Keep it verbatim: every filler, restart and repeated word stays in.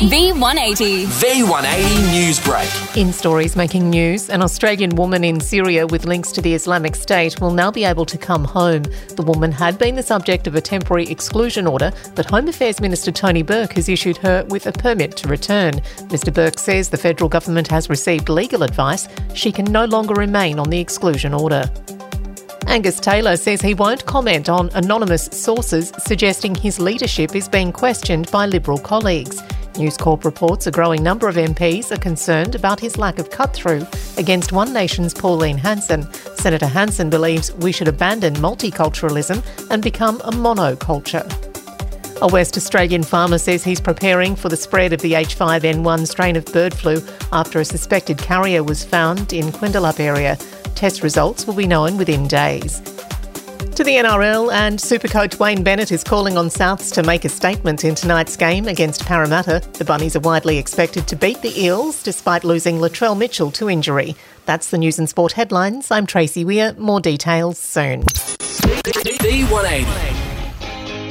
V one eighty. V one eighty News Break. In stories making news, an Australian woman in Syria with links to the Islamic State will now be able to come home. The woman had been the subject of a temporary exclusion order, but Home Affairs Minister Tony Burke has issued her with a permit to return. Mr Burke says the federal government has received legal advice. She can no longer remain on the exclusion order. Angus Taylor says he won't comment on anonymous sources suggesting his leadership is being questioned by Liberal colleagues. News Corp reports a growing number of M Ps are concerned about his lack of cut-through against One Nation's Pauline Hanson. Senator Hanson believes we should abandon multiculturalism and become a monoculture. A West Australian farmer says he's preparing for the spread of the H five N one strain of bird flu after a suspected carrier was found in Quindalup area. Test results will be known within days. To the N R L, and Supercoach Wayne Bennett is calling on Souths to make a statement in tonight's game against Parramatta. The Bunnies are widely expected to beat the Eels despite losing Latrell Mitchell to injury. That's the News and Sport headlines. I'm Tracy Weir. More details soon. V one eighty.